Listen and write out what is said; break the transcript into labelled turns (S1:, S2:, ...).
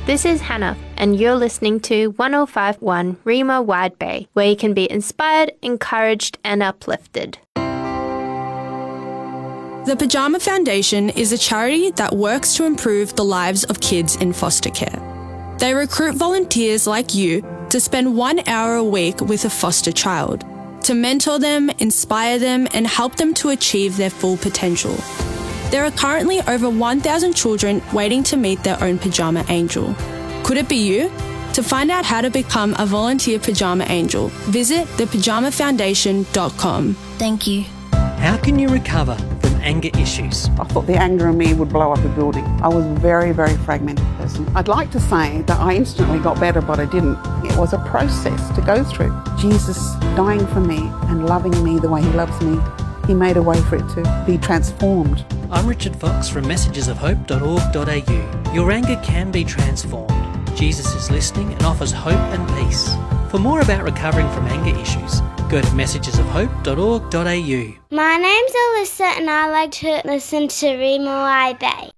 S1: This is Hannah, and you're listening to 105.1 Rima Wide Bay, where you can be inspired, encouraged, and uplifted.
S2: The Pyjama Foundation is a charity that works to improve the lives of kids in foster care. They recruit volunteers like you to spend 1 hour a week with a foster child, to mentor them, inspire them, and help them to achieve their full potential. There are currently over 1,000 children waiting to meet their own pyjama angel. Could it be you? To find out how to become a volunteer pyjama angel, visit thepyjamafoundation.com.
S3: Thank you.
S4: How can you recover from anger issues?
S5: I thought the anger in me would blow up a building. I was a very, very fragmented person. I'd like to say that I instantly got better, but I didn't. It was a process to go through. Jesus dying for me and loving me the way he loves me, he made a way for it to be transformed.
S4: I'm Richard Fox from messagesofhope.org.au. Your anger can be transformed. Jesus is listening and offers hope and peace. For more about recovering from anger issues, go to messagesofhope.org.au.
S6: My name's Alyssa and I like to listen to Rima Wide Bay.